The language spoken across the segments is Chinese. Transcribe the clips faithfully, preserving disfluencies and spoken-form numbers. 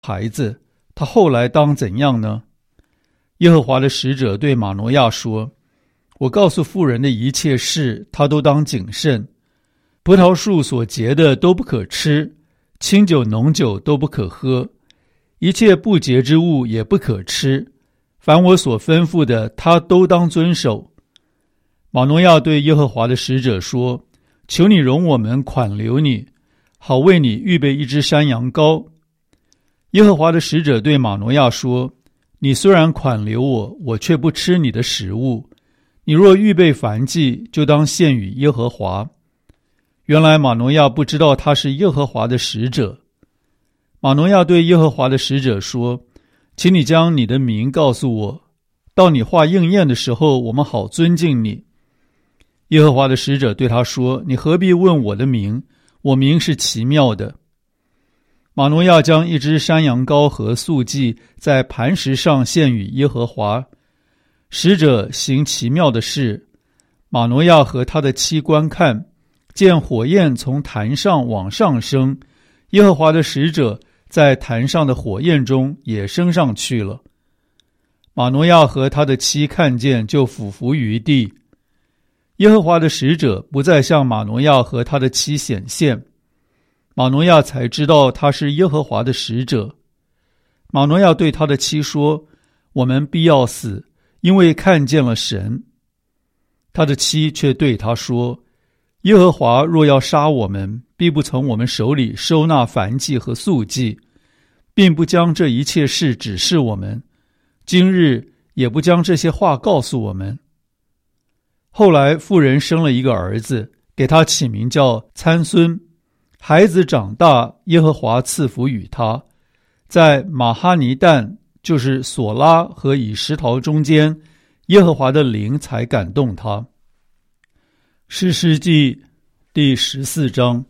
孩子，他后来当怎样呢？耶和华的使者对马挪亚说，我告诉妇人的一切事，他都当谨慎。葡萄树所结的都不可吃，清酒浓酒都不可喝，一切不洁之物也不可吃，凡我所吩咐的，他都当遵守。马挪亚对耶和华的使者说，求你容我们款留你，好为你预备一只山羊羔。耶和华的使者对马挪亚说，你虽然款留我，我却不吃你的食物，你若预备燔祭，就当献与耶和华。原来马挪亚不知道他是耶和华的使者。马挪亚对耶和华的使者说，请你将你的名告诉我，到你话应验的时候，我们好尊敬你。耶和华的使者对他说，你何必问我的名？我名是奇妙的。马挪亚将一只山羊羔和素祭在磐石上献与耶和华。使者行奇妙的事，马挪亚和他的妻观看，见火焰从坛上往上升，耶和华的使者在坛上的火焰中也升上去了。马挪亚和他的妻看见，就俯伏于地。耶和华的使者不再向马挪亚和他的妻显现，马挪亚才知道他是耶和华的使者。马挪亚对他的妻说，我们必要死，因为看见了神。他的妻却对他说，耶和华若要杀我们，必不从我们手里收纳燔祭和素祭，并不将这一切事指示我们，今日也不将这些话告诉我们。后来妇人生了一个儿子，给他起名叫参孙。孩子长大，耶和华赐福与他，在马哈尼旦，就是索拉和以实陶中间，耶和华的灵才感动他。士师记第十四章。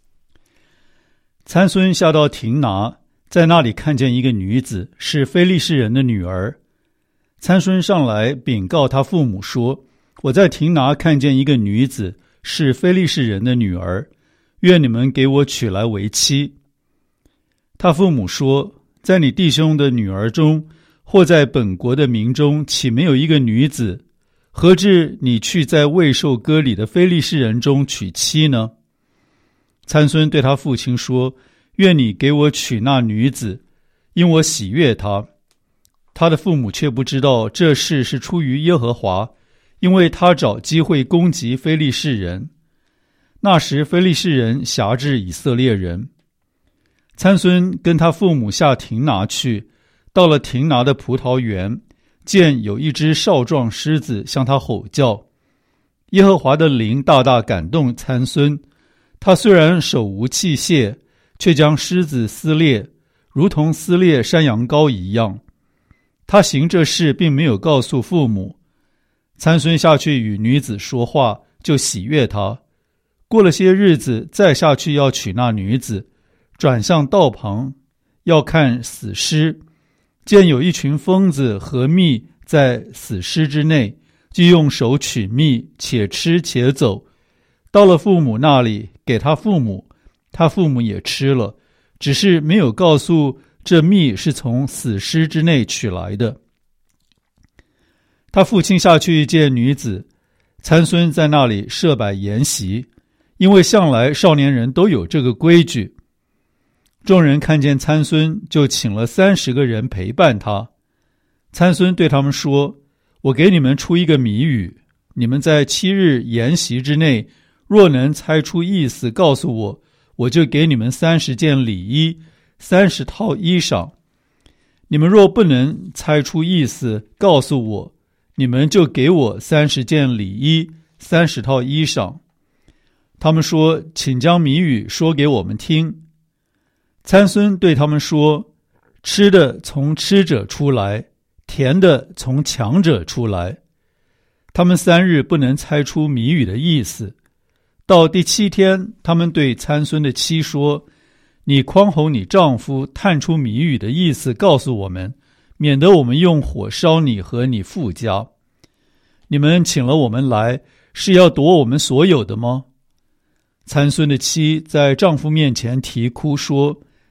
参孙下到亭拿，在那里看见一个女子，是非利士人的女儿。参孙上来禀告他父母说，我在亭拿看见一个女子，是非利士人的女儿，愿你们给我娶来为妻。他父母说，在你弟兄的女儿中，或在本国的民中，岂没有一个女子？何至你去在未受割礼的非利士人中娶妻呢？参孙对他父亲说，愿你给我娶那女子，因我喜悦她。他的父母却不知道这事是出于耶和华，因为他找机会攻击非利士人。那时非利士人辖制以色列人。参孙跟他父母下亭拿去，到了亭拿的葡萄园，见有一只少壮狮子向他吼叫。耶和华的灵大大感动参孙，他虽然手无器械，却将狮子撕裂，如同撕裂山羊羔一样。他行这事并没有告诉父母。参孙下去与女子说话，就喜悦她。过了些日子，再下去要娶那女子，转向道旁，要看死尸，见有一群疯子和蜜在死尸之内，就用手取蜜，且吃且走。到了父母那里，给他父母，他父母也吃了，只是没有告诉这蜜是从死尸之内取来的。他父亲下去见女子，参孙在那里设摆筵席，因为向来少年人都有这个规矩。众人看见参孙，就请了三十个人陪伴他。参孙对他们说，我给你们出一个谜语，你们在七日筵席之内，若能猜出意思告诉我，我就给你们三十件礼衣，三十套衣裳。你们若不能猜出意思告诉我，你们就给我三十件礼衣，三十套衣裳。他们说，请将谜语说给我们听。参孙对他们说，吃的从吃者出来，甜的从强者出来。他们三日不能猜出谜语的意思。到第七天，他们对参孙的妻说，你匡哄你丈夫，探出谜语的意思告诉我们，免得我们用火烧你和你父家。你们请了我们来，是要夺我们所有的吗？参孙的妻在丈夫面前啼哭说，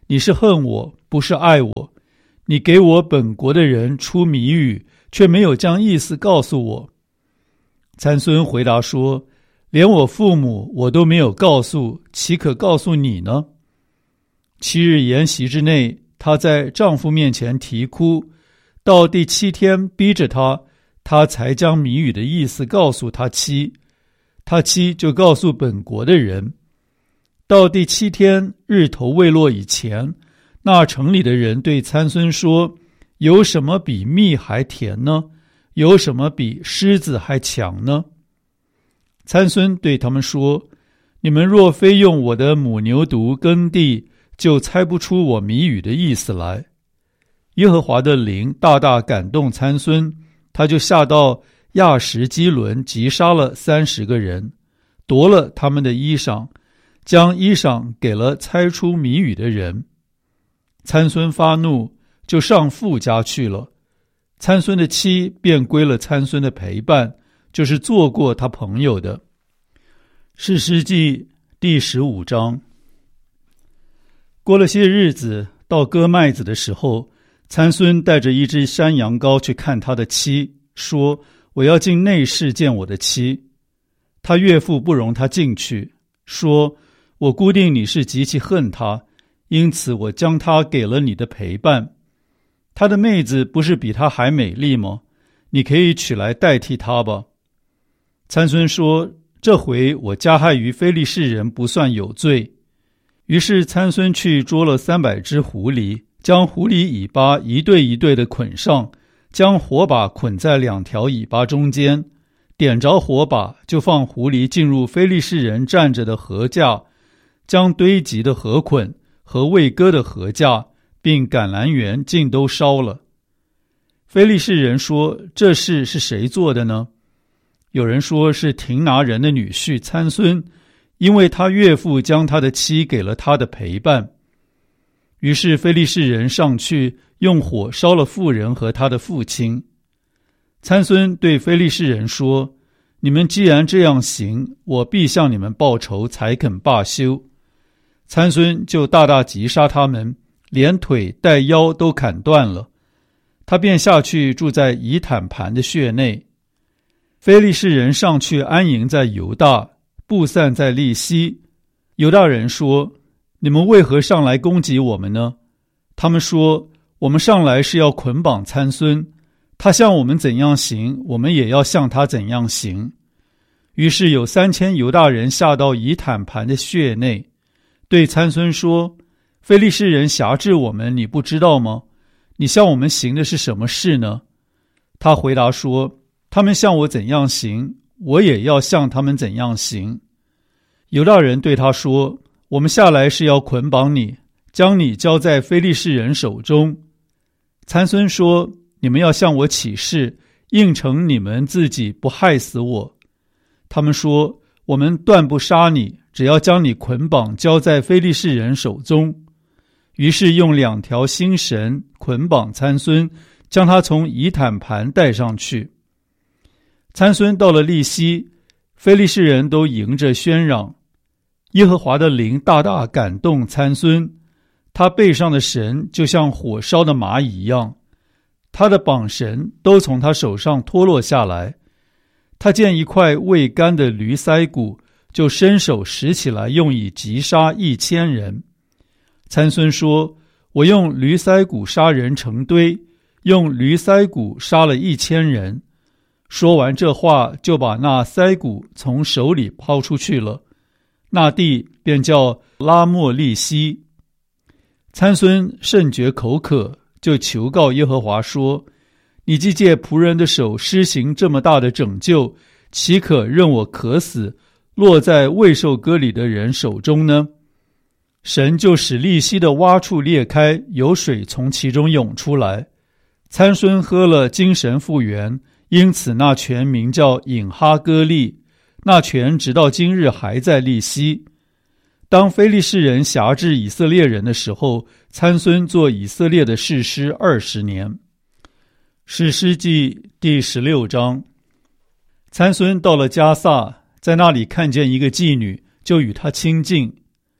你是恨我，不是爱我。你给我本国的人出谜语，却没有将意思告诉我。参孙回答说，连我父母我都没有告诉，岂可告诉你呢？七日筵席之内，她在丈夫面前啼哭，到第七天逼着她，她才将谜语的意思告诉她妻，她妻就告诉本国的人。到第七天日头未落以前，那城里的人对参孙说，有什么比蜜还甜呢？有什么比狮子还强呢？参孙对他们说，你们若非用我的母牛犊耕地，就猜不出我谜语的意思来。耶和华的灵大大感动参孙，他就下到亚什基伦，击杀了三十个人，夺了他们的衣裳，将衣裳给了猜出谜语的人。参孙发怒，就上父家去了。参孙的妻便归了参孙的陪伴，就是做过他朋友的。士师记第十五章。过了些日子，到割麦子的时候，参孙带着一只山羊羔去看他的妻，说，我要进内室见我的妻。他岳父不容他进去，说，我估定你是极其恨他，因此我将他给了你的陪伴。他的妹子不是比他还美丽吗？你可以取来代替他吧。参孙说，这回我加害于非利士人不算有罪。于是参孙去捉了三百只狐狸，将狐狸尾巴一对一对的捆上，将火把捆在两条尾巴中间，点着火把，就放狐狸进入非利士人站着的禾架，将堆积的禾捆和未割的禾架并橄榄园尽都烧了。非利士人说，这事是谁做的呢？有人说是亭拿人的女婿参孙，因为他岳父将他的妻给了他的陪伴。于是非利士人上去，用火烧了妇人和他的父亲。参孙对非利士人说，你们既然这样行，我必向你们报仇，才肯罢休。参孙就大大击杀他们，连腿带腰都砍断了。他便下去住在以坦盘的穴内。非利士人上去安营在犹大，布散在利希。犹大人说，你们为何上来攻击我们呢？他们说，我们上来是要捆绑参孙，他向我们怎样行，我们也要向他怎样行。于是有三千犹大人下到以坦盘的穴内，对参孙说，非利士人辖制我们，你不知道吗？你向我们行的是什么事呢？他回答说，他们向我怎样行，我也要向他们怎样行。犹大人对他说，我们下来是要捆绑你，将你交在非利士人手中。参孙说，你们要向我起誓，应承你们自己不害死我。他们说，我们断不杀你，只要将你捆绑交在非利士人手中。于是用两条新绳捆绑参孙，将他从以坦盘带上去。参孙到了利希，非利士人都迎着喧嚷。耶和华的灵大大感动参孙，他背上的绳就像火烧的麻一样，他的绑绳都从他手上脱落下来。他见一块未干的驴腮骨，就伸手拾起来，用以击杀一千人。参孙说，我用驴腮骨杀人成堆，用驴腮骨杀了一千人。说完这话，就把那腮骨从手里抛出去了，那地便叫拉莫利希。参孙甚觉口渴，就求告耶和华说，你既借仆人的手施行这么大的拯救，岂可任我渴死，落在未受割礼的人手中呢？神就使利希的洼处裂开，有水从其中涌出来。参孙喝了，精神复原，因此那泉名叫隐哈歌利，那泉直到今日还在利希。当非利士人辖制以色列人的时候，参孙做以色列的士师二十年。士师记第十六章。参孙到了迦萨，在那里看见一个妓女，就与她亲近。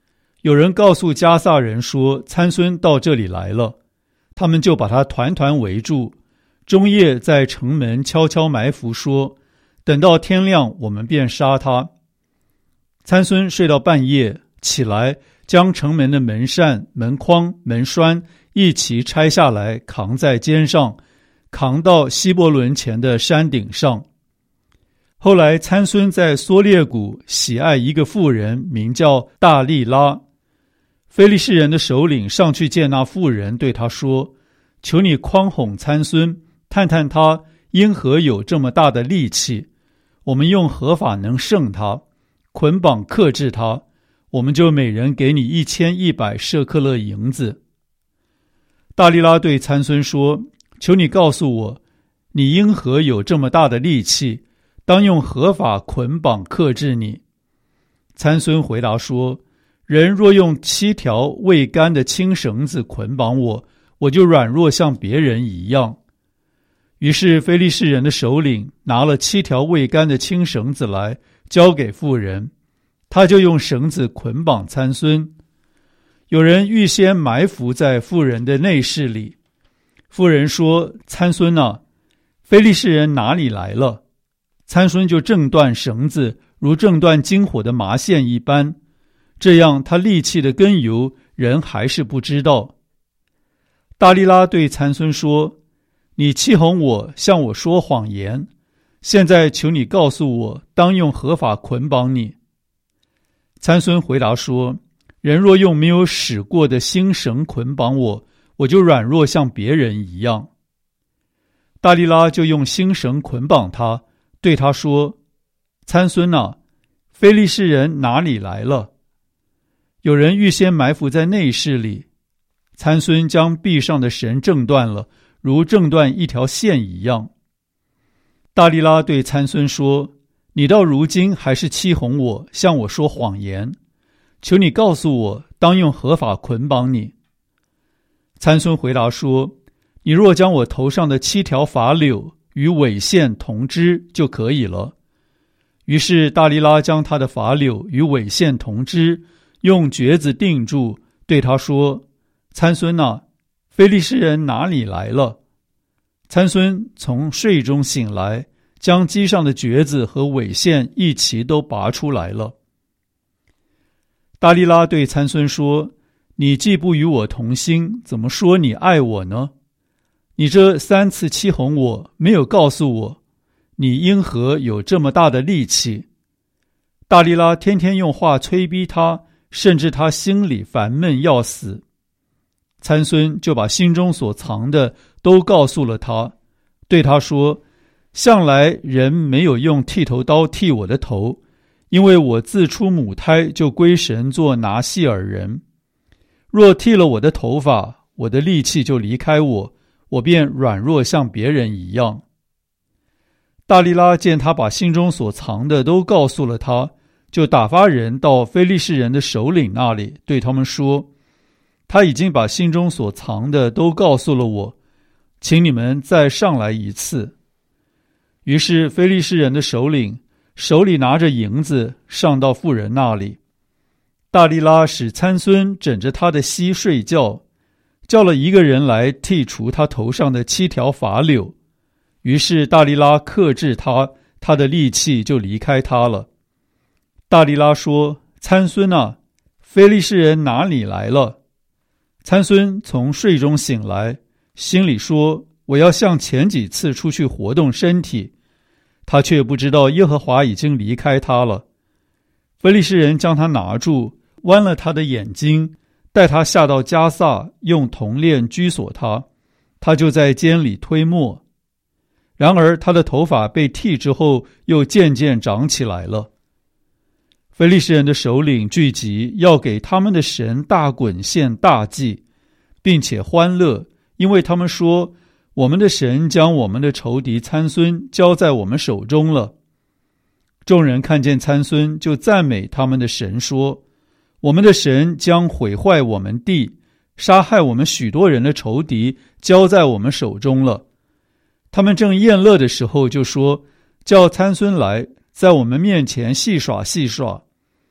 有人告诉迦萨人说参孙到这里来了，他们就把他团团围住，中夜在城门悄悄埋伏，说等到天亮我们便杀他。参孙睡到半夜，起来将城门的门扇、门框、门栓一齐拆下来，扛在肩上，扛到希伯伦前的山顶上。后来参孙在梭列谷喜爱一个妇人，名叫大利拉。非利士人的首领上去见那妇人，对他说：求你诓哄参孙，探探他因何有这么大的力气，我们用何法能胜他，捆绑克制他，我们就每人给你一千一百舍克勒银子。大利拉对参孙说：求你告诉我，你因何有这么大的力气，当用何法捆绑克制你？参孙回答说：人若用七条未干的青绳子捆绑我，我就软弱像别人一样。于是非利士人的首领拿了七条未干的青绳子来，交给妇人，他就用绳子捆绑参孙。有人预先埋伏在妇人的内室里。妇人说：参孙啊，非利士人哪里来了？参孙就挣断绳子，如挣断金火的麻线一般，这样他力气的根由人还是不知道。大利拉对参孙说：你欺哄我，向我说谎言，现在求你告诉我，当用何法捆绑你？参孙回答说：人若用没有使过的新绳捆绑我，我就软弱像别人一样。大利拉就用新绳捆绑他，对他说：参孙啊，非利士人哪里来了？有人预先埋伏在内室里。参孙将臂上的绳挣断了，如挣断一条线一样。大利拉对参孙说：你到如今还是欺哄我，向我说谎言，求你告诉我，当用何法捆绑你？参孙回答说：你若将我头上的七条发柳与尾线同织就可以了。于是大利拉将他的发柳与尾线同织，用橛子定住，对他说：参孙啊，非利士人哪里来了？参孙从睡中醒来，将机上的橛子和尾线一齐都拔出来了。大利拉对参孙说：你既不与我同心，怎么说你爱我呢？你这三次欺哄我，没有告诉我，你因何有这么大的力气？大利拉天天用话催逼他，甚至他心里烦闷要死。参孙就把心中所藏的都告诉了他，对他说：向来人没有用剃头刀剃我的头，因为我自出母胎就归神做拿细耳人。若剃了我的头发，我的力气就离开我，我便软弱像别人一样。大利拉见他把心中所藏的都告诉了他，就打发人到非利士人的首领那里，对他们说：他已经把心中所藏的都告诉了我，请你们再上来一次。于是非利士人的首领手里拿着银子上到妇人那里。大利拉使参孙枕着他的膝睡觉，叫了一个人来剔除他头上的七条发柳。于是大利拉克制他，他的力气就离开他了。大利拉说：参孙啊，非利士人哪里来了？参孙从睡中醒来，心里说：我要像前几次出去活动身体。他却不知道耶和华已经离开他了。非利士人将他拿住，剜了他的眼睛，带他下到迦萨，用铜链拘锁他，他就在监里推磨。然而他的头发被剃之后，又渐渐长起来了。非利士人的首领聚集，要给他们的神大滚献大祭，并且欢乐，因为他们说：我们的神将我们的仇敌参孙交在我们手中了。众人看见参孙，就赞美他们的神，说：我们的神将毁坏我们地，杀害我们许多人的仇敌交在我们手中了。他们正宴乐的时候，就说：叫参孙来，在我们面前戏耍戏耍。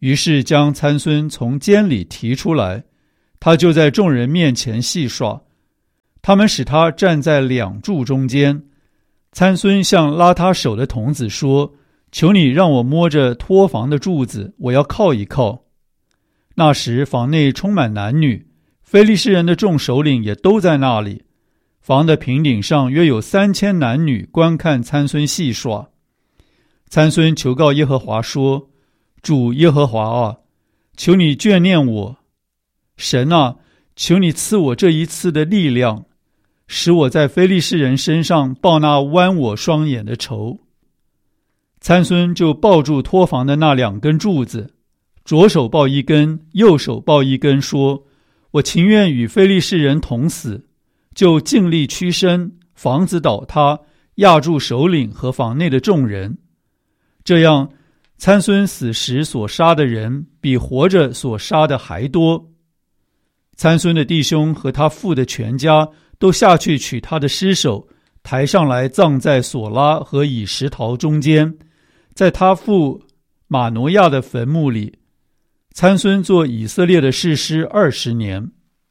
于是将参孙从监里提出来，他就在众人面前戏耍。他们使他站在两柱中间。参孙向拉他手的童子说：求你让我摸着托房的柱子，我要靠一靠。那时房内充满男女，非利士人的众首领也都在那里。房的平顶上约有三千男女观看参孙戏耍。参孙求告耶和华说：主耶和华啊，求你眷念我。神啊，求你赐我这一次的力量，使我在非利士人身上报那剜我双眼的仇。参孙就抱住托房的那两根柱子，左手抱一根，右手抱一根，说：我情愿与非利士人同死。就尽力屈身，房子倒塌，压住首领和房内的众人。这样，参孙死时所杀的人比活着所杀的还多。参孙的弟兄和他父的全家都下去取他的尸首，抬上来葬在索拉和以实陶中间，在他父马挪亚的坟墓里。参孙做以色列的士师二十年。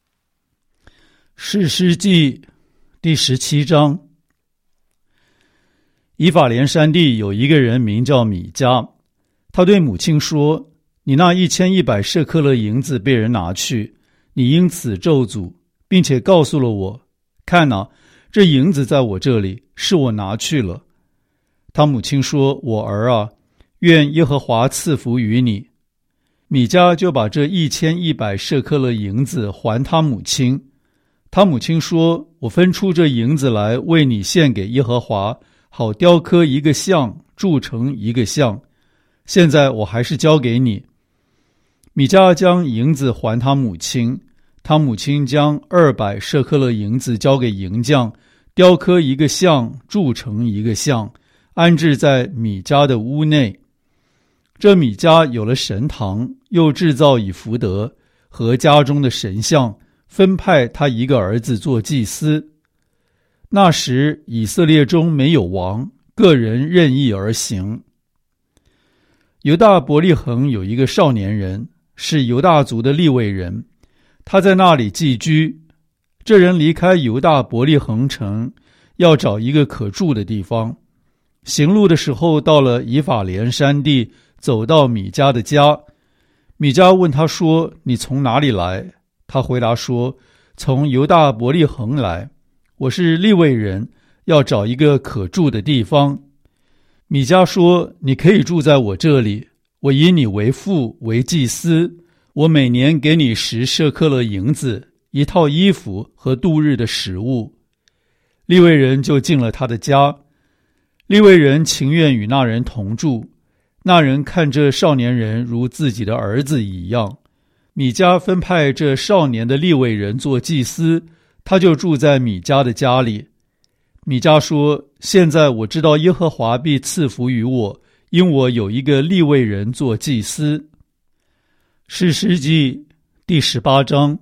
士师记第十七章。以法莲山地有一个人名叫米迦，他对母亲说：你那一千一百舍克勒银子被人拿去，你因此咒诅，并且告诉了我，看哪，这银子在我这里，是我拿去了。他母亲说：我儿啊，愿耶和华赐福于你。米迦就把这一千一百舍克勒银子还他母亲。他母亲说：我分出这银子来为你献给耶和华，好雕刻一个像，铸成一个像。现在我还是交给你。米迦将银子还他母亲，他母亲将二百舍克勒银子交给银匠，雕刻一个像，铸成一个像，安置在米迦的屋内。这米迦有了神堂，又制造以弗得和家中的神像，分派他一个儿子做祭司。那时以色列中没有王，个人任意而行。犹大伯利恒有一个少年人，是犹大族的利未人，他在那里寄居。这人离开犹大伯利恒城，要找一个可住的地方。行路的时候，到了以法莲山地，走到米迦的家。米迦问他说：你从哪里来？他回答说：从犹大伯利恒来，我是利未人，要找一个可住的地方。米迦说：你可以住在我这里，我以你为父，为祭司，我每年给你十舍克勒银子，一套衣服和度日的食物。利未人就进了他的家。利未人情愿与那人同住，那人看这少年人如自己的儿子一样。米迦分派这少年的利未人做祭司，他就住在米迦的家里。米迦说：现在我知道耶和华必赐福于我，因我有一个利未人做祭司。士师记第十八章。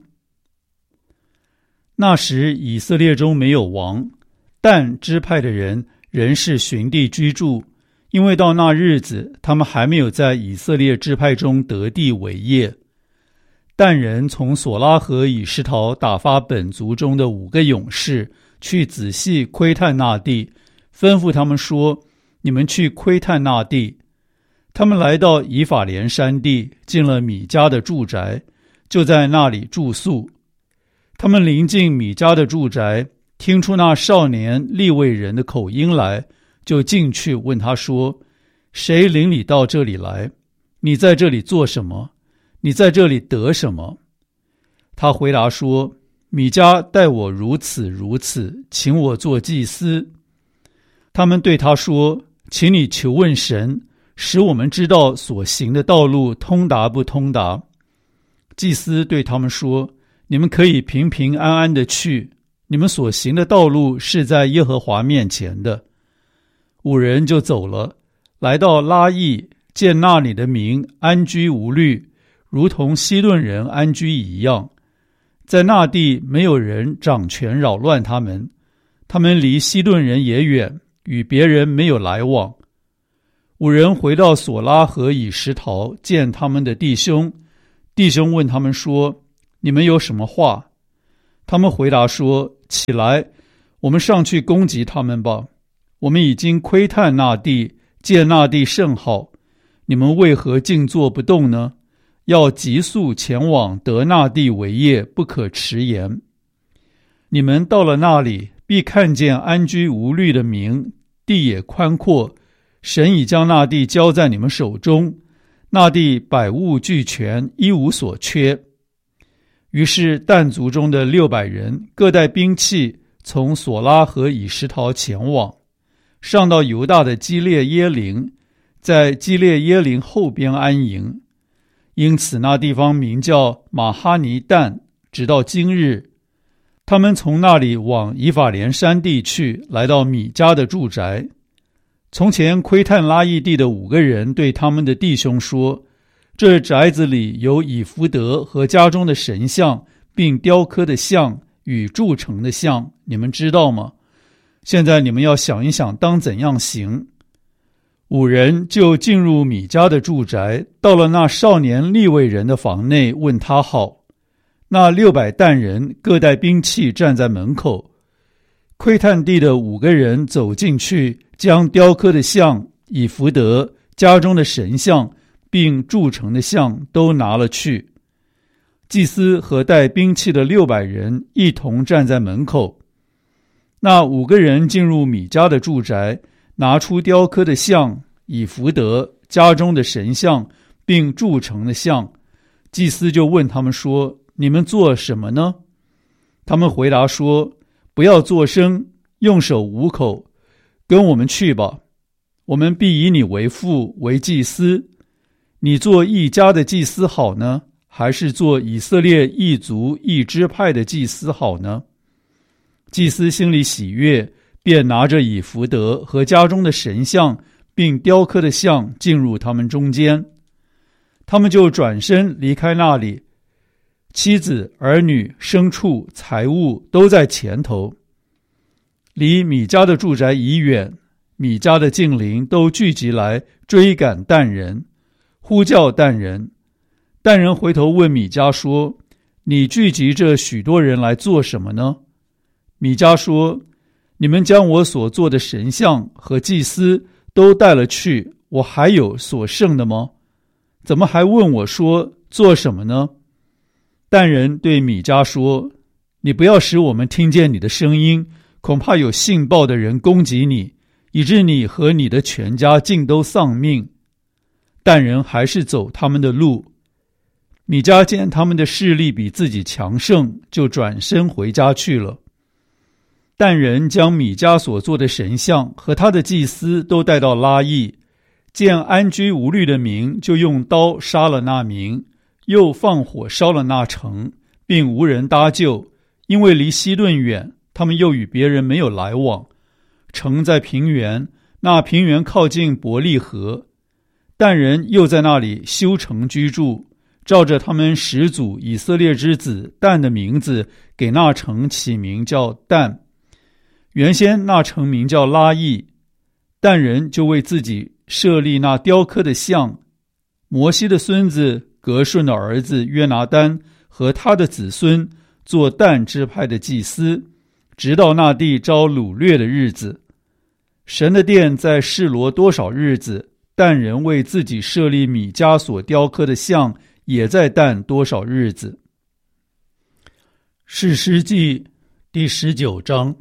那时以色列中没有王，但支派的人仍是寻地居住，因为到那日子他们还没有在以色列支派中得地为业。但人从索拉和以实陶打发本族中的五个勇士去仔细窥探那地，吩咐他们说：你们去窥探那地。他们来到以法莲山地，进了米迦的住宅，就在那里住宿。他们临近米迦的住宅，听出那少年利未人的口音来，就进去问他说：谁领你到这里来？你在这里做什么？你在这里得什么？他回答说：米迦待我如此如此，请我做祭司。他们对他说：请你求问神，使我们知道所行的道路通达不通达。祭司对他们说：你们可以平平安安的去，你们所行的道路是在耶和华面前的。五人就走了，来到拉邑，见那里的民安居无虑，如同西顿人安居一样。在那地没有人掌权扰乱他们，他们离西顿人也远，与别人没有来往。 五人回到索拉和以实陶，见他们的弟兄。弟兄问他们说：你们有什么话？他们回答说：起来，我们上去攻击他们吧。我们已经窥探那地，见那地甚好，你们为何静坐不动呢？要急速前往得那地为业，不可迟延。你们到了那里，必看见安居无虑的民，地也宽阔，神已将那地交在你们手中，那地百物俱全，一无所缺。于是但族中的六百人各带兵器，从索拉和以实陶前往，上到犹大的基列耶林，在基列耶林后边安营。因此那地方名叫马哈尼但，直到今日。他们从那里往以法莲山地去，来到米迦的住宅。从前窥探拉邑地的五个人对他们的弟兄说：这宅子里有以弗得和家中的神像，并雕刻的像与铸成的像，你们知道吗？现在你们要想一想当怎样行。五人就进入米迦的住宅，到了那少年利未人的房内，问他好。那六百担人各带兵器站在门口。窥探地的五个人走进去，将雕刻的像、以弗得、家中的神像并铸成的像都拿了去。祭司和带兵器的六百人一同站在门口。那五个人进入米迦的住宅，拿出雕刻的像、以弗得、家中的神像并铸成的像。祭司就问他们说：你们做什么呢？他们回答说：不要作声，用手捂口，跟我们去吧。我们必以你为父，为祭司。你做一家的祭司好呢，还是做以色列一族一支派的祭司好呢？祭司心里喜悦，便拿着以弗得和家中的神像并雕刻的像进入他们中间。他们就转身离开那里，妻子、儿女、牲畜、财物都在前头。离米迦的住宅已远，米迦的近邻都聚集来追赶但人，呼叫但人。但人回头问米迦说：你聚集这许多人来做什么呢？米迦说：你们将我所做的神像和祭司都带了去，我还有所剩的吗？怎么还问我说做什么呢？但人对米迦说：你不要使我们听见你的声音，恐怕有信报的人攻击你，以致你和你的全家尽都丧命。但人还是走他们的路。米迦见他们的势力比自己强盛，就转身回家去了。但人将米迦所做的神像和他的祭司都带到拉邑，见安居无虑的民，就用刀杀了那民，又放火烧了那城，并无人搭救，因为离西顿远，他们又与别人没有来往。城在平原，那平原靠近伯利河。但人又在那里修城居住，照着他们始祖以色列之子但的名字，给那城起名叫但。原先那城名叫拉邑。但人就为自己设立那雕刻的像。摩西的孙子革顺的儿子约拿单和他的子孙做但支派的祭司，直到那地遭掳掠的日子。神的殿在示罗多少日子，但人为自己设立米迦所雕刻的像，也在但多少日子。士师记第十九章。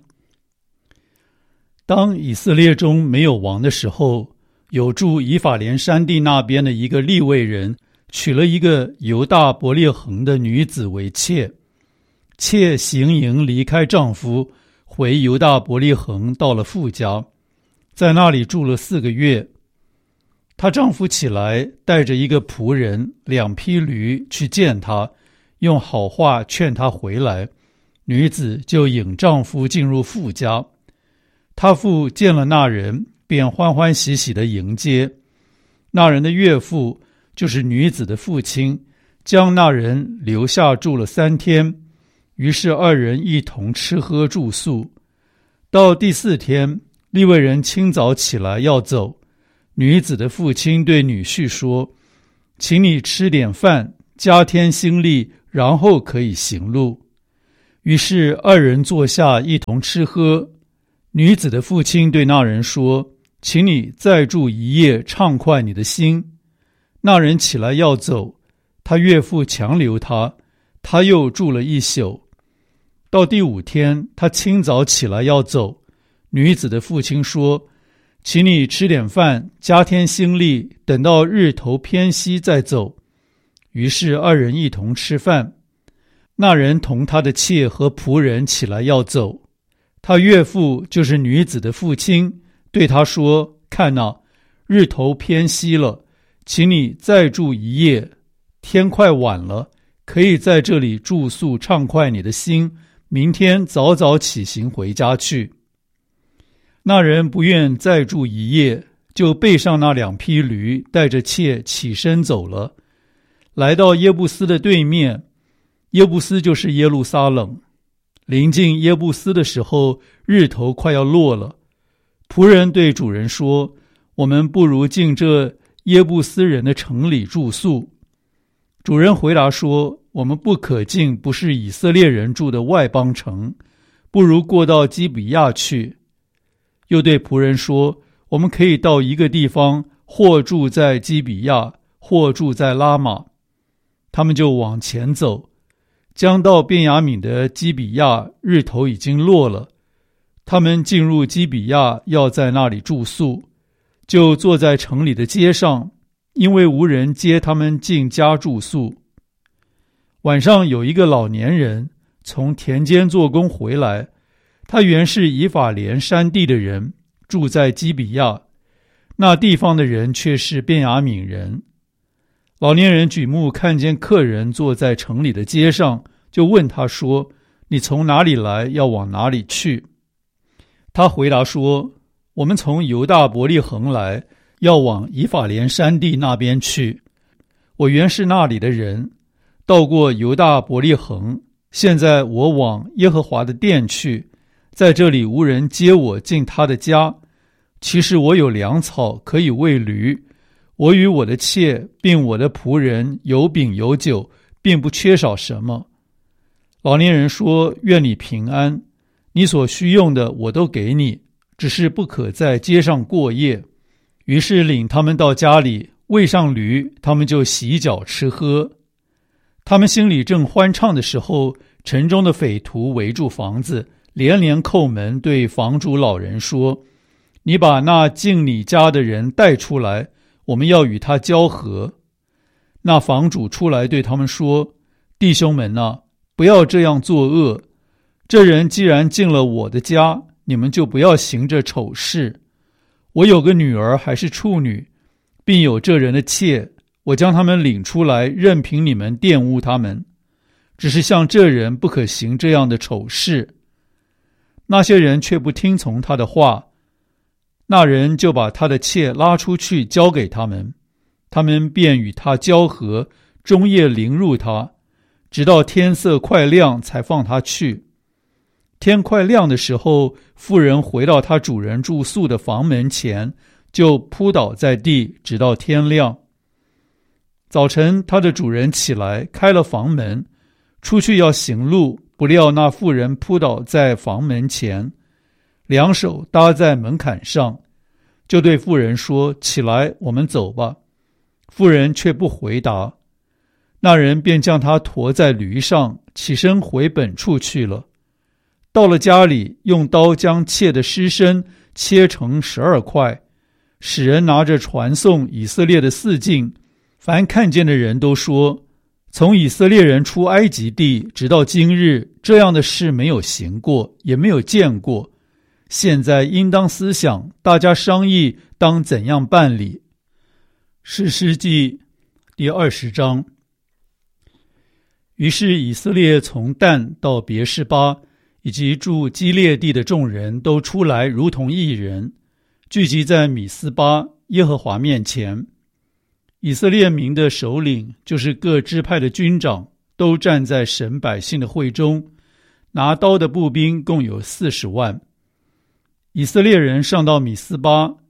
当以色列中没有王的时候，有住以法莲山地那边的一个利未人，娶了一个犹大伯利恒的女子为妾。妾行营离开丈夫，回犹大伯利恒，到了父家，在那里住了四个月。她丈夫起来，带着一个仆人、两匹驴去见她，用好话劝她回来。女子就引丈夫进入父家。她父见了那人，便欢欢喜喜地迎接。那人的岳父，就是女子的父亲，将那人留下住了三天。于是二人一同吃喝住宿。到第四天，利未人清早起来要走， 女子的父亲对女婿说：请你吃点饭，加添心力，然后可以行路。于是二人坐下一同吃喝。女子的父亲对那人说：请你再住一夜，畅快你的心。那人起来要走，他岳父强留他，他又住了一宿。到第五天，他清早起来要走，女子的父亲说：请你吃点饭，加添心力，等到日头偏西再走。于是二人一同吃饭。那人同他的妾和仆人起来要走，他岳父就是女子的父亲对他说：看哪，日头偏西了，请你再住一夜，天快晚了，可以在这里住宿，畅快你的心，明天早早起行回家去。那人不愿再住一夜，就背上那两匹驴，带着妾起身走了，来到耶布斯的对面。耶布斯就是耶路撒冷。临近耶布斯的时候，日头快要落了。仆人对主人说：我们不如进这耶布斯人的城里住宿。主人回答说：我们不可进不是以色列人住的外邦城，不如过到基比亚去。又对仆人说：我们可以到一个地方，或住在基比亚，或住在拉玛。他们就往前走，将到便雅悯的基比亚，日头已经落了。他们进入基比亚，要在那里住宿，就坐在城里的街上，因为无人接他们进家住宿。晚上有一个老年人从田间做工回来，他原是以法莲山地的人，住在基比亚，那地方的人却是便雅悯人。老年人举目看见客人坐在城里的街上，就问他说：你从哪里来，要往哪里去？他回答说：我们从犹大伯利恒来，要往以法莲山地那边去。我原是那里的人，到过犹大伯利恒，现在我往耶和华的殿去，在这里无人接我进他的家。其实我有粮草可以喂驴，我与我的妾并我的仆人有饼有酒，并不缺少什么。老年人说：愿你平安，你所需用的我都给你，只是不可在街上过夜。于是领他们到家里，喂上驴，他们就洗脚吃喝。他们心里正欢畅的时候，城中的匪徒围住房子，连连叩门，对房主老人说：你把那进你家的人带出来，我们要与他交合。那房主出来对他们说：弟兄们啊，不要这样作恶。这人既然进了我的家，你们就不要行这丑事。我有个女儿还是处女，并有这人的妾，我将他们领出来，任凭你们玷污他们。只是像这人不可行这样的丑事。那些人却不听从他的话，那人就把他的妾拉出去交给他们，他们便与他交合，终夜凌辱他，直到天色快亮才放他去。天快亮的时候，妇人回到她主人住宿的房门前，就扑倒在地，直到天亮。早晨，她的主人起来开了房门，出去要行路，不料那妇人扑倒在房门前，两手搭在门槛上，就对妇人说：起来，我们走吧。妇人却不回答。那人便将她驮在驴上，起身回本处去了。到了家里，用刀将妾的尸身切成十二块，使人拿着传颂以色列的四境，凡看见的人都说：从以色列人出埃及地直到今日，这样的事没有行过，也没有见过。现在应当思想，大家商议当怎样办理。士师记第二十章。于是以色列从但到别是巴，以及住基列地的众人都出来，如同一人，聚集在米斯巴耶和华面前。以色列民的首领，就是各支派的军长，都站在神百姓的会中，拿刀的步兵共有四十万。以色列人上到米斯巴，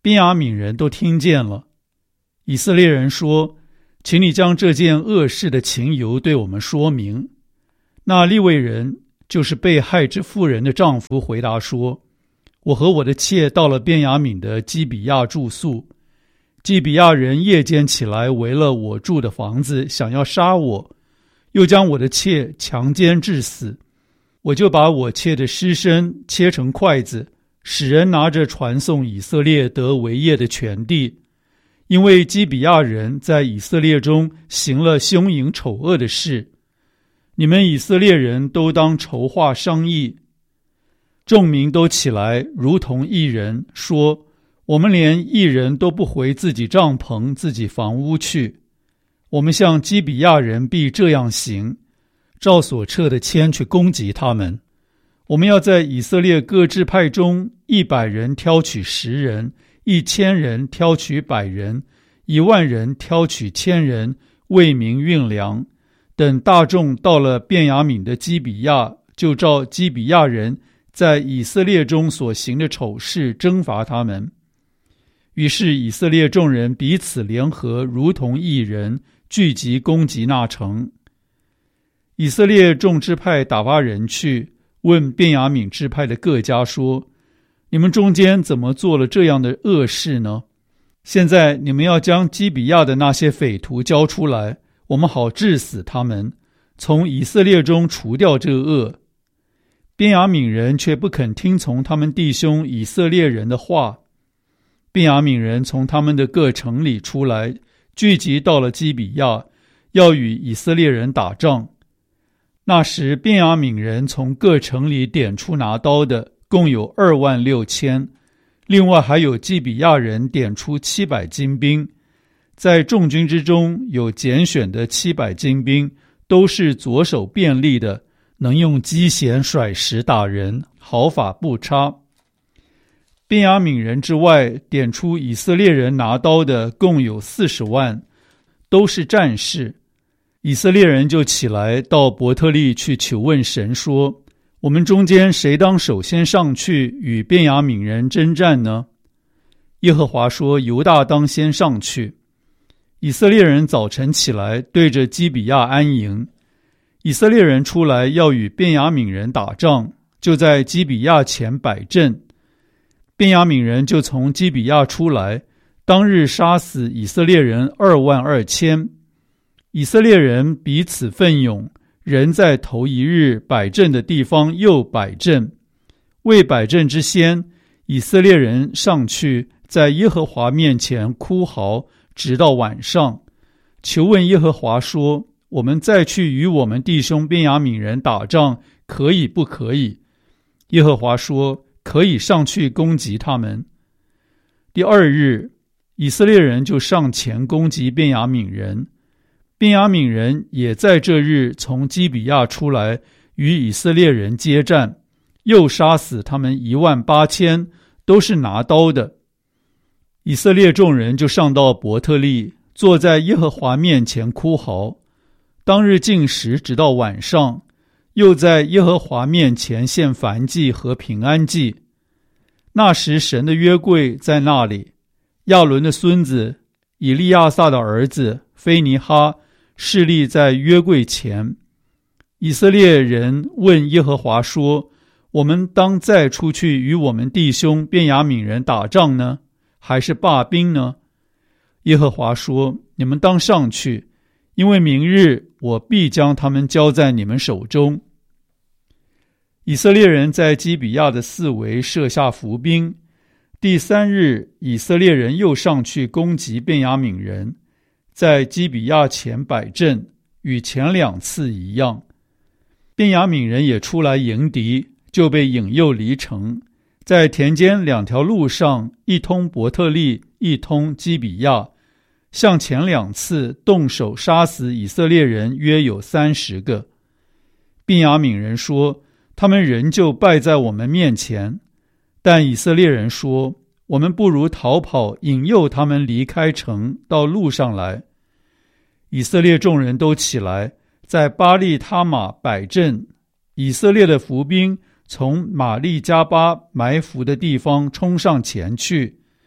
便雅悯人都听见了。以色列人说：请你将这件恶事的情由对我们说明。那利未人，就是被害之妇人的丈夫，回答说：我和我的妾到了便雅悯的基比亚住宿，基比亚人夜间起来围了我住的房子，想要杀我，又将我的妾强奸致死。我就把我妾的尸身切成筷子，使人拿着传送以色列得为业的全地，因为基比亚人在以色列中行了凶淫丑恶的事。你们以色列人都当筹划商议。众民都起来，如同一人，说：我们连一人都不回自己帐篷、自己房屋去。我们向基比亚人必这样行，照所撤的签去攻击他们。我们要在以色列各支派中，一百人挑取十人，一千人挑取百人，一万人挑取千人，为民运粮。等大众到了便雅悯的基比亚，就照基比亚人在以色列中所行的丑事征伐他们。于是以色列众人彼此联合，如同一人，聚集攻击那城。以色列众支派打发人去问便雅悯支派的各家说：你们中间怎么做了这样的恶事呢？现在你们要将基比亚的那些匪徒交出来，我们好治死他们，从以色列中除掉这恶。便雅悯人却不肯听从他们弟兄以色列人的话。便雅悯人从他们的各城里出来，聚集到了基比亚，要与以色列人打仗。那时便雅悯人从各城里点出拿刀的，共有二万六千，另外还有基比亚人点出七百精兵。在众军之中有拣选的七百精兵，都是左手便利的，能用机弦甩石打人，毫发不差。便雅悯人之外，点出以色列人拿刀的共有四十万，都是战士。以色列人就起来到伯特利去求问神说：我们中间谁当首先上去与便雅悯人征战呢？耶和华说：犹大当先上去。以色列人早晨起来，对着基比亚安营。以色列人出来要与便雅悯人打仗，就在基比亚前摆阵。便雅悯人就从基比亚出来，当日杀死以色列人二万二千。以色列人彼此奋勇，人在头一日摆阵的地方又摆阵。为摆阵之先，以色列人上去，在耶和华面前哭嚎，直到晚上，求问耶和华说：我们再去与我们弟兄便雅悯人打仗，可以不可以？耶和华说：可以上去攻击他们。第二日，以色列人就上前攻击便雅悯人。便雅悯人也在这日从基比亚出来，与以色列人接战，又杀死他们一万八千，都是拿刀的。以色列众人就上到伯特利，坐在耶和华面前哭嚎。当日禁食直到晚上，又在耶和华面前献燔祭和平安祭。那时神的约柜在那里，亚伦的孙子以利亚撒的儿子菲尼哈侍立在约柜前。以色列人问耶和华说：我们当再出去与我们弟兄便雅悯人打仗呢，还是罢兵呢？耶和华说：你们当上去，因为明日我必将他们交在你们手中。以色列人在基比亚的四围设下伏兵。第三日，以色列人又上去攻击便雅悯人，在基比亚前摆阵，与前两次一样。便雅悯人也出来迎敌，就被引诱离城，在田间两条路上，一通伯特利，一通基比亚，像前两次动手杀死以色列人约有三十个。便雅悯人说：他们仍旧败在我们面前。但以色列人说：我们不如逃跑，引诱他们离开城，到路上来。以色列众人都起来，在巴利他玛摆阵。以色列的伏兵从玛利加巴埋伏的地方冲上前去，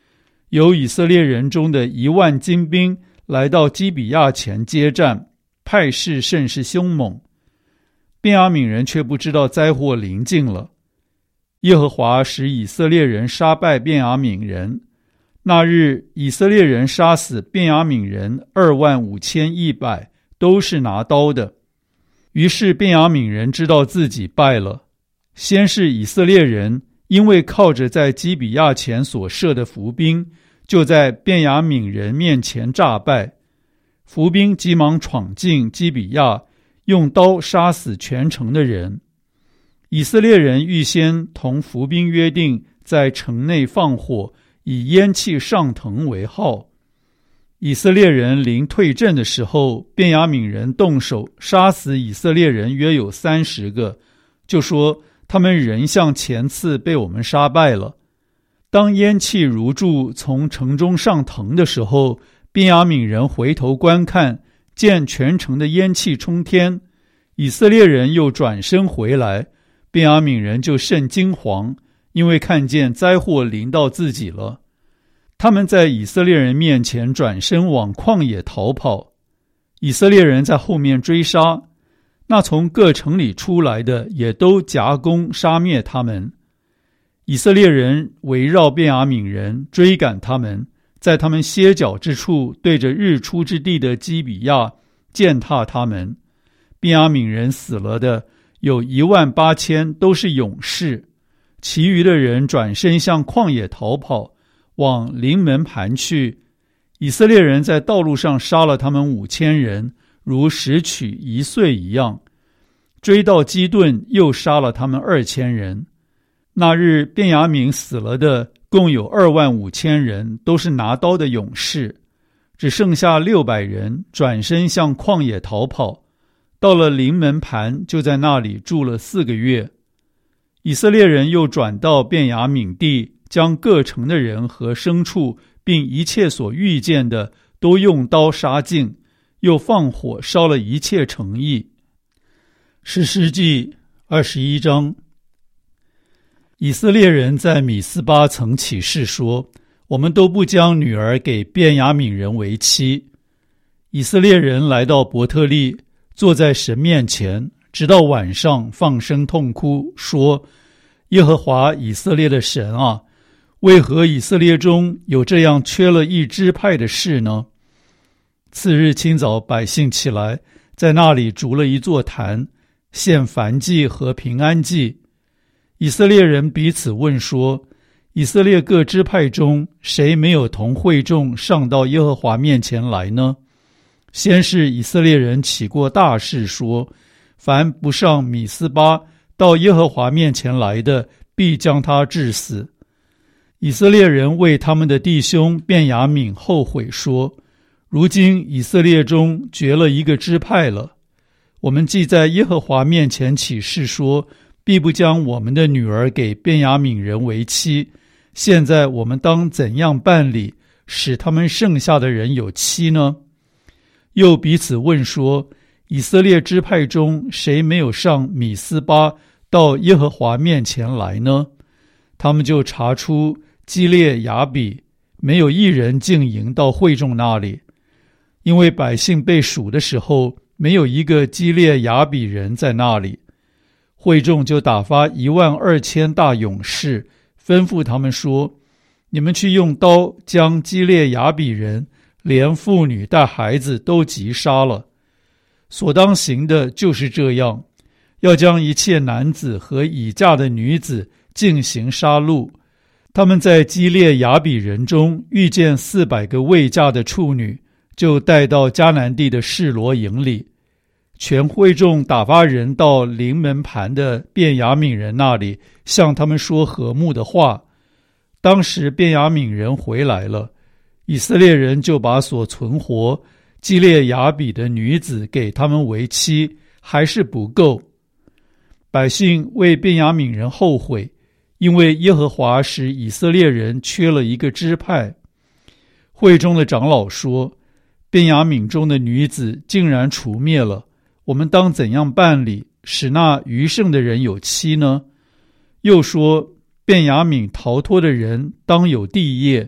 有以色列人中的一万精兵来到基比亚前接战，态势甚是凶猛。便雅悯人却不知道灾祸临近了。耶和华使以色列人杀败便雅悯人。那日以色列人杀死便雅悯人二万五千一百，都是拿刀的。于是便雅悯人知道自己败了。先是以色列人因为靠着在基比亚前所设的伏兵，就在便雅悯人面前诈败。伏兵急忙闯进基比亚，用刀杀死全城的人。以色列人预先同伏兵约定，在城内放火，以烟气上腾为号。以色列人临退阵的时候，便雅悯人动手杀死以色列人约有三十个，就说他们人像前次被我们杀败了。当烟气如柱从城中上腾的时候，便雅悯人回头观看，见全城的烟气冲天。以色列人又转身回来，便雅悯人就甚惊惶，因为看见灾祸临到自己了。他们在以色列人面前转身往旷野逃跑，以色列人在后面追杀，那从各城里出来的也都夹攻杀灭他们。以色列人围绕便雅悯人，追赶他们，在他们歇脚之处，对着日出之地的基比亚践踏他们。便雅悯人死了的有一万八千，都是勇士，其余的人转身向旷野逃跑，往临门盘去。以色列人在道路上杀了他们五千人，如拾取一岁一样。追到基顿，又杀了他们二千人。那日便雅悯死了的共有二万五千人，都是拿刀的勇士，只剩下六百人，转身向旷野逃跑。到了临门盘，就在那里住了四个月。以色列人又转到便雅悯地，将各城的人和牲畜，并一切所遇见的，都用刀杀尽，又放火烧了一切城邑。士师记二十一章。以色列人在米斯巴曾起誓说，我们都不将女儿给便雅悯人为妻。以色列人来到伯特利，坐在神面前，直到晚上放声痛哭，说，耶和华以色列的神啊，为何以色列中有这样缺了一支派的事呢？次日清早，百姓起来，在那里筑了一座坛，献燔祭和平安祭。以色列人彼此问说，以色列各支派中，谁没有同会众上到耶和华面前来呢？先是以色列人起过大誓说，凡不上米斯巴到耶和华面前来的，必将他治死。以色列人为他们的弟兄便雅悯后悔说，如今以色列中绝了一个支派了。我们既在耶和华面前起誓说，必不将我们的女儿给便雅悯人为妻，现在我们当怎样办理，使他们剩下的人有妻呢？又彼此问说，以色列支派中谁没有上米斯巴到耶和华面前来呢？他们就查出基列雅比没有一人进营到会众那里，因为百姓被数的时候，没有一个基列雅比人在那里。会众就打发一万二千大勇士，吩咐他们说，你们去用刀将基列雅比人连妇女带孩子都击杀了。所当行的就是这样，要将一切男子和已嫁的女子进行杀戮。他们在基列雅比人中遇见四百个未嫁的处女，就带到迦南地的示罗营里。全会众打发人到临门盘的便雅悯人那里，向他们说和睦的话。当时便雅悯人回来了，以色列人就把所存活基列雅比的女子给他们为妻，还是不够。百姓为便雅悯人后悔，因为耶和华使以色列人缺了一个支派。会中的长老说，便雅悯中的女子竟然除灭了，我们当怎样办理，使那余剩的人有妻呢？又说，便雅悯逃脱的人当有地业，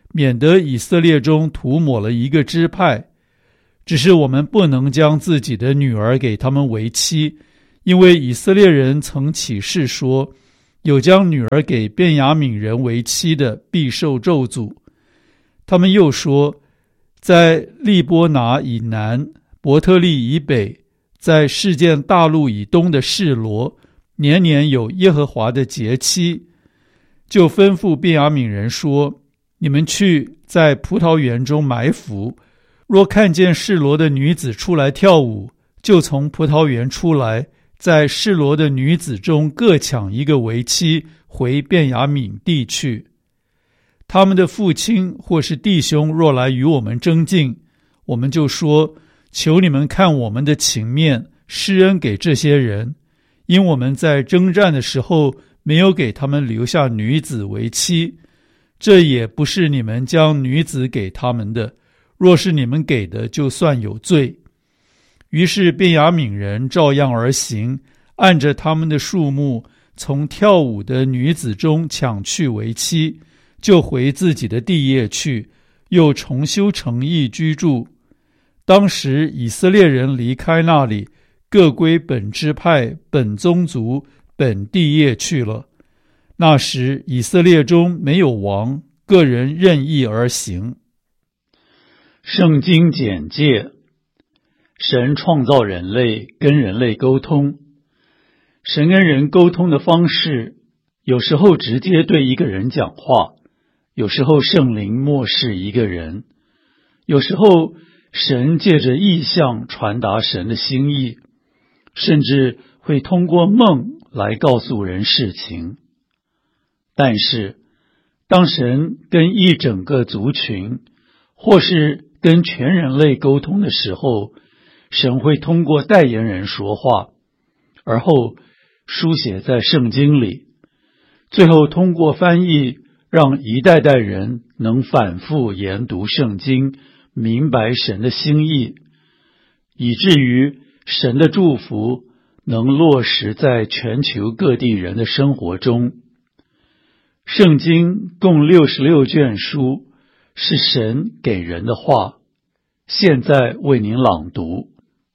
免得以色列中涂抹了一个支派。只是我们不能将自己的女儿给他们为妻，因为以色列人曾起誓说，有将女儿给便雅悯人为妻的，必受咒诅。他们又说，在利波拿以南、伯特利以北，在事件大陆以东的示罗，年年有耶和华的节期，就吩咐便雅悯人说，你们去在葡萄园中埋伏，若看见示罗的女子出来跳舞，就从葡萄园出来，在示罗的女子中各抢一个为妻，回便雅悯地去。他们的父亲或是弟兄若来与我们争竞，我们就说，求你们看我们的情面，施恩给这些人，因我们在征战的时候没有给他们留下女子为妻，这也不是你们将女子给他们的，若是你们给的，就算有罪。于是便雅悯人照样而行，按着他们的数目，从跳舞的女子中抢去为妻，就回自己的地业去，又重修城邑居住。当时以色列人离开那里，各归本支派、本宗族、本地业去了。那时以色列中没有王，个人任意而行。 圣经简介：神创造人类，跟人类沟通。神跟人沟通的方式，有时候直接对一个人讲话，有时候圣灵默示一个人，有时候神借着异象传达神的心意，甚至会通过梦来告诉人事情。但是当神跟一整个族群，或是跟全人类沟通的时候，神会通过代言人说话，而后书写在圣经里，最后通过翻译，让一代代人能反复研读圣经，明白神的心意，以至于神的祝福能落实在全球各地人的生活中。圣经共六十六卷书，是神给人的话，现在为您朗读。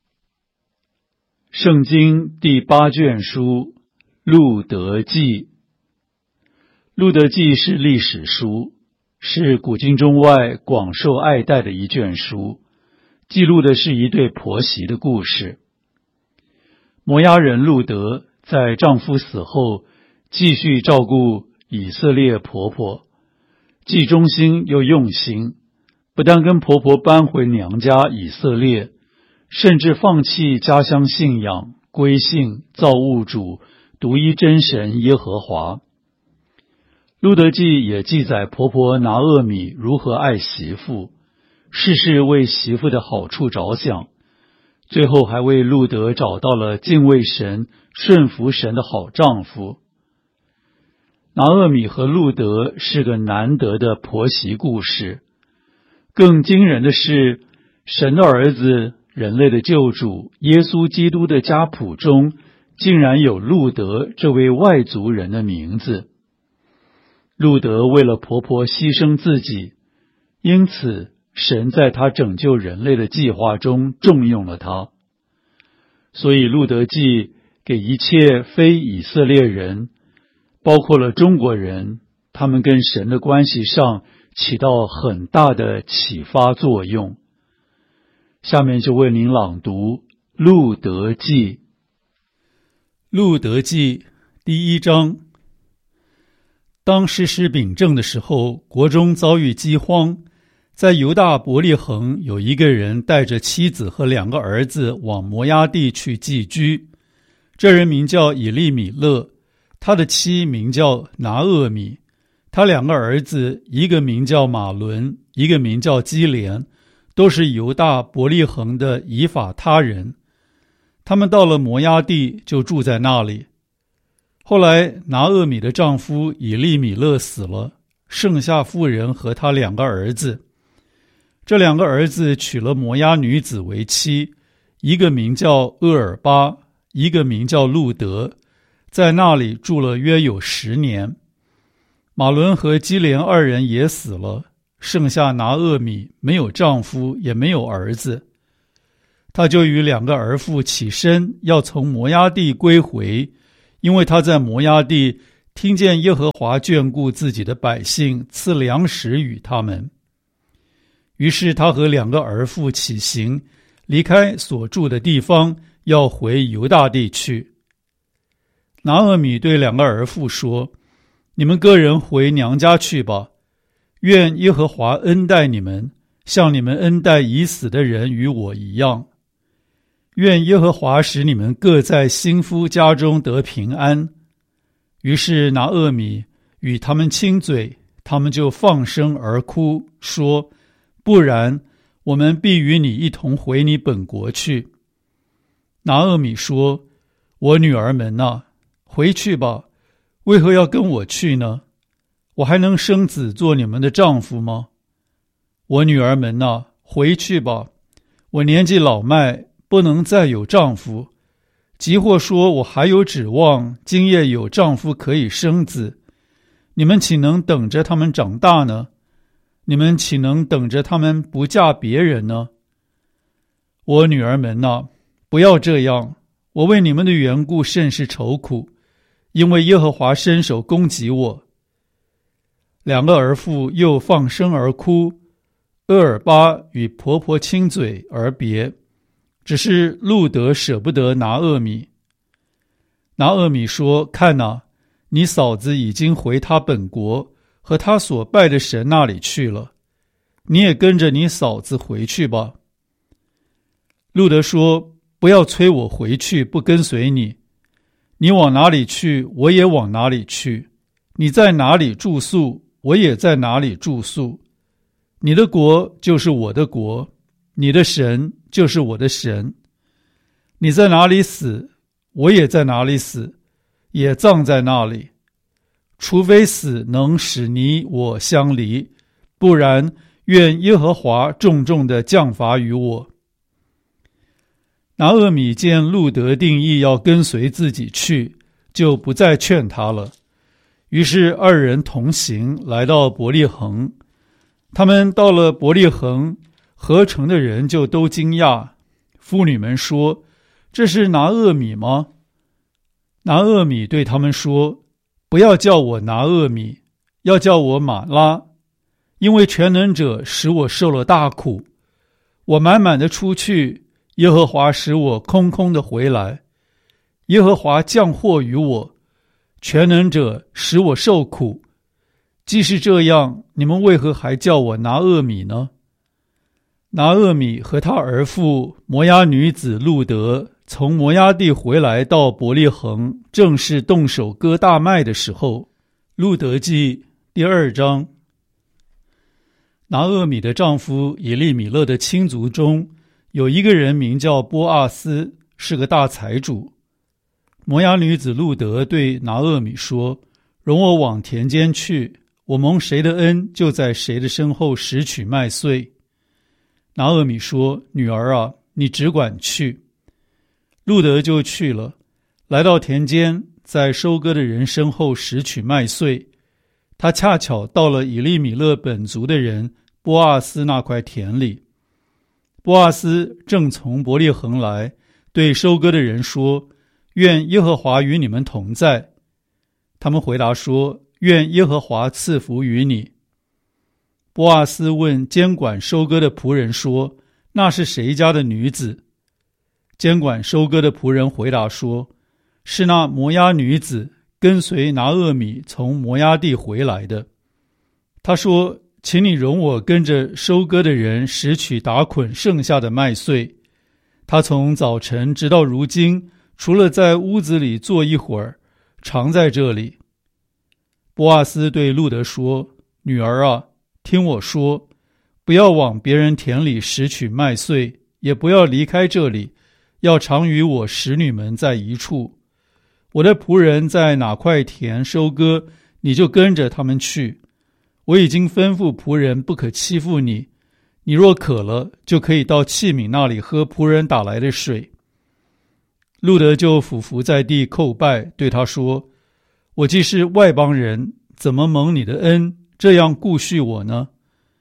圣经第八卷书，路得记。路得记是历史书，是古今中外广受爱戴的一卷书，记录的是一对婆媳的故事。摩押人路得在丈夫死后，继续照顾以色列婆婆，既忠心又用心，不但跟婆婆搬回娘家以色列，甚至放弃家乡信仰，归信造物主独一真神耶和华。路得记也记载婆婆拿俄米如何爱媳妇，事事为媳妇的好处着想，最后还为路得找到了敬畏神、顺服神的好丈夫。拿俄米和路得是个难得的婆媳故事。更惊人的是，神的儿子、人类的救主耶稣基督的家谱中，竟然有路得这位外族人的名字。路得为了婆婆牺牲自己，因此神在他拯救人类的计划中重用了他。所以路得记给一切非以色列人，包括了中国人，他们跟神的关系上起到很大的启发作用。下面就为您朗读路得记。 路得记第一章。当士师秉政的时候，国中遭遇饥荒，在犹大伯利恒有一个人带着妻子和两个儿子往摩押地去寄居。这人名叫以利米勒，他的妻名叫拿俄米，他两个儿子，一个名叫马伦，一个名叫基连，都是犹大伯利恒的以法他人。他们到了摩押地，就住在那里。后来拿俄米的丈夫以利米勒死了，剩下妇人和他两个儿子。这两个儿子娶了摩押女子为妻，一个名叫厄尔巴，一个名叫路得，在那里住了约有十年。马伦和基连二人也死了， 剩下拿俄米没有丈夫，也没有儿子。他就与两个儿妇起身，要从摩押地归回，因为他在摩押地听见耶和华眷顾自己的百姓，赐粮食与他们。于是他和两个儿妇起行，离开所住的地方，要回犹大地去。拿俄米对两个儿妇说：你们个人回娘家去吧，愿耶和华恩待你们，像你们恩待已死的人与我一样。愿耶和华使你们各在新夫家中得平安。于是拿俄米与他们亲嘴，他们就放声而哭，说：不然，我们必与你一同回你本国去。拿俄米说：我女儿们啊，回去吧，为何要跟我去呢？我还能生子做你们的丈夫吗？我女儿们啊，回去吧，我年纪老迈，不能再有丈夫。即或说我还有指望，今夜有丈夫可以生子，你们岂能等着他们长大呢？你们岂能等着他们不嫁别人呢？我女儿们啊，不要这样，我为你们的缘故甚是愁苦，因为耶和华伸手攻击我。两个儿妇又放声而哭，厄尔巴与婆婆亲嘴而别，只是路得舍不得拿俄米。拿俄米说：看哪，你嫂子已经回她本国和她所拜的神那里去了，你也跟着你嫂子回去吧。路得说：不要催我回去，不跟随你。你往哪里去，我也往哪里去；你在哪里住宿，我也在哪里住宿。你的国就是我的国，你的神就是我的神。你在哪里死，我也在哪里死，也葬在那里。除非死能使你我相离，不然愿耶和华重重的降罚于我。拿俄米见路得定义要跟随自己去，就不再劝他了。于是二人同行，来到伯利恒。他们到了伯利恒，合城的人就都惊讶。妇女们说：这是拿俄米吗？拿俄米对他们说：不要叫我拿俄米，要叫我玛拉，因为全能者使我受了大苦。我满满的出去，耶和华使我空空的回来。耶和华降祸于我，全能者使我受苦。既是这样，你们为何还叫我拿俄米呢？拿俄米和他儿妇摩押女子路得从摩押地回来到伯利恒，正是动手割大麦的时候。路得记第二章。拿俄米的丈夫以利米勒的亲族中，有一个人名叫波阿斯，是个大财主。摩押女子路得对拿俄米说：容我往田间去，我蒙谁的恩，就在谁的身后拾取麦穗。拿俄米说：女儿啊，你只管去。路得就去了，来到田间，在收割的人身后拾取麦穗。他恰巧到了以利米勒本族的人波阿斯那块田里。波阿斯正从伯利恒来，对收割的人说：愿耶和华与你们同在。他们回答说：愿耶和华赐福于你。波阿斯问监管收割的仆人说：那是谁家的女子？监管收割的仆人回答说：是那摩押女子，跟随拿俄米从摩押地回来的。他说：请你容我跟着收割的人拾取打捆剩下的麦穗。他从早晨直到如今，除了在屋子里坐一会儿，常在这里。波阿斯对路得说：女儿啊，听我说，不要往别人田里拾取麦穗，也不要离开这里，要常与我使女们在一处。我的仆人在哪块田收割，你就跟着他们去。我已经吩咐仆人不可欺负你，你若渴了，就可以到器皿那里喝仆人打来的水。路得就俯伏在地叩拜，对他说：我既是外邦人，怎么蒙你的恩，这样顾恤我呢？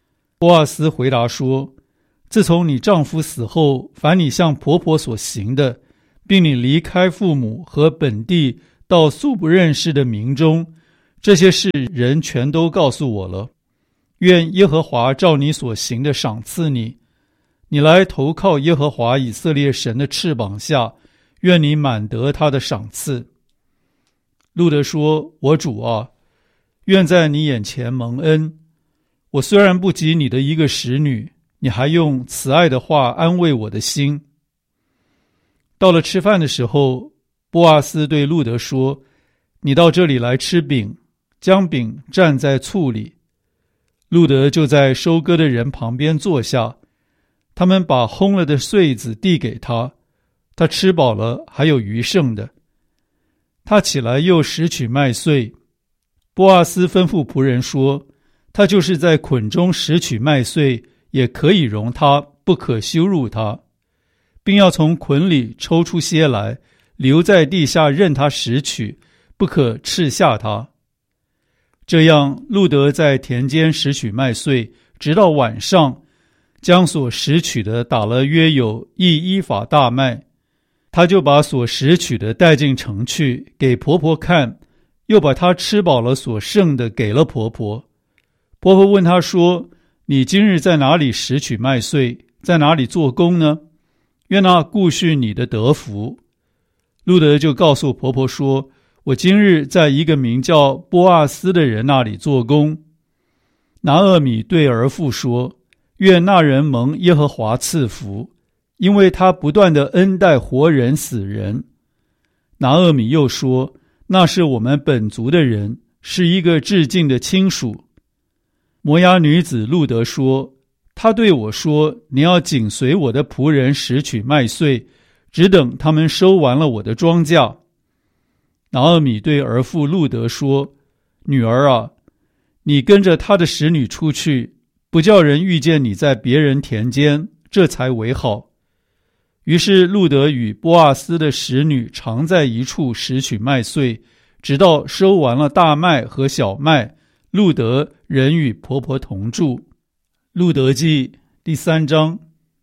波阿斯回答说：自从你丈夫死后，凡你向婆婆所行的，并你离开父母和本地到素不认识的民中，这些事人全都告诉我了。愿耶和华照你所行的赏赐你，你来投靠耶和华以色列神的翅膀下，愿你满得他的赏赐。路得说：我主啊，愿在你眼前蒙恩。我虽然不及你的一个使女，你还用慈爱的话安慰我的心。到了吃饭的时候，波阿斯对路得说：你到这里来吃饼，将饼蘸在醋里。路得就在收割的人旁边坐下，他们把烘了的穗子递给他，他吃饱了，还有余剩的。他起来又拾取麦穗。波阿斯吩咐仆人说：他就是在捆中拾取麦穗，也可以容他，不可羞辱他，并要从捆里抽出些来，留在地下任他拾取，不可斥下他。这样，路得在田间拾取麦穗，直到晚上，将所拾取的打了约有一伊法大麦。他就把所拾取的带进城去，给婆婆看，又把她吃饱了所剩的给了婆婆。婆婆问他说：你今日在哪里拾取麦穗，在哪里做工呢？愿那顾恤你的得福。路得就告诉婆婆说：我今日在一个名叫波阿斯的人那里做工。拿俄米对儿妇说：愿那人蒙耶和华赐福，因为他不断地恩待活人死人。拿俄米又说：那是我们本族的人，是一个至近的亲属。摩押女子路得说：他对我说，你要紧随我的仆人拾取麦穗，只等他们收完了我的庄稼。拿俄米对儿妇路得说：女儿啊，你跟着他的使女出去，不叫人遇见你在别人田间，这才为好。于是路得与波阿斯的使女常在一处拾取麦穗，直到收完了大麦和小麦，路得仍与婆婆同住。路得记第三章。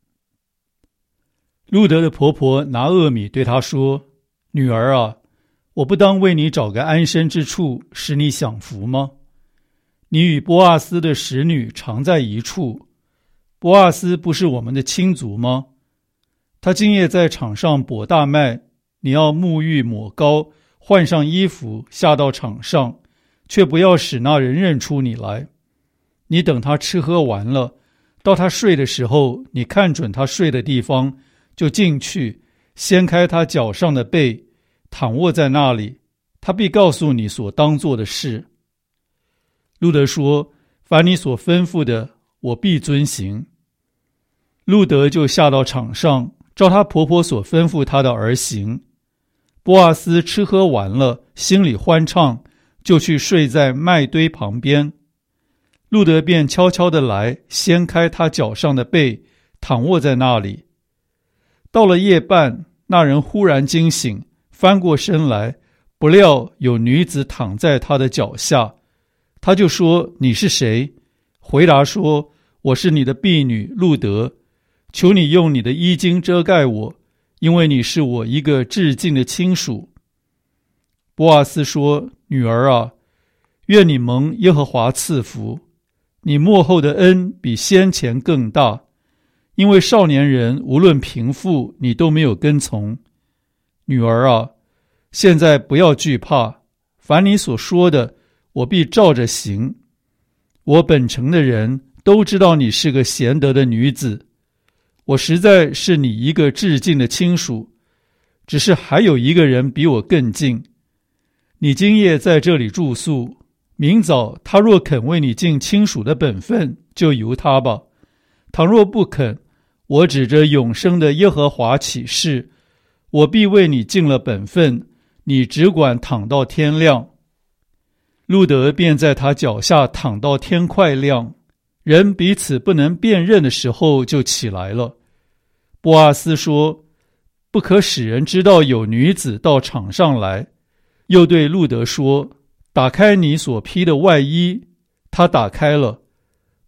路得的婆婆拿俄米对她说：女儿啊，我不当为你找个安身之处，使你享福吗？你与波阿斯的使女常在一处，波阿斯不是我们的亲族吗？他今夜在场上剥大麦，你要沐浴抹膏，换上衣服，下到场上，却不要使那人认出你来。你等他吃喝完了，到他睡的时候，你看准他睡的地方，就进去，掀开他脚上的被，躺卧在那里，他必告诉你所当做的事。路得说：凡你所吩咐的，我必遵行。路得就下到场上，照她婆婆所吩咐她的而行。波阿斯吃喝完了，心里欢畅，就去睡在麦堆旁边。路得便悄悄地来，掀开他脚上的被，躺卧在那里。到了夜半，那人忽然惊醒，翻过身来，不料有女子躺在他的脚下。他就说：你是谁？回答说：我是你的婢女路得，求你用你的衣襟遮盖我，因为你是我一个至近的亲属。波阿斯说：女儿啊，愿你蒙耶和华赐福，你末后的恩比先前更大，因为少年人无论贫富，你都没有跟从。女儿啊，现在不要惧怕，凡你所说的，我必照着行。我本城的人都知道你是个贤德的女子，我实在是你一个至近的亲属，只是还有一个人比我更近。你今夜在这里住宿，明早他若肯为你尽亲属的本分，就由他吧。倘若不肯，我指着永生的耶和华起誓，我必为你尽了本分，你只管躺到天亮。路得便在他脚下躺到天快亮，人彼此不能辨认的时候，就起来了。波阿斯说：不可使人知道有女子到场上来。又对路得说：打开你所披的外衣。他打开了，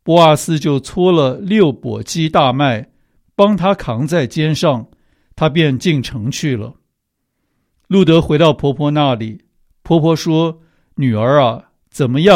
波阿斯就搓了六簸箕大麦，帮他扛在肩上，他便进城去了。路德回到婆婆那里，婆婆说：“女儿啊，怎么样？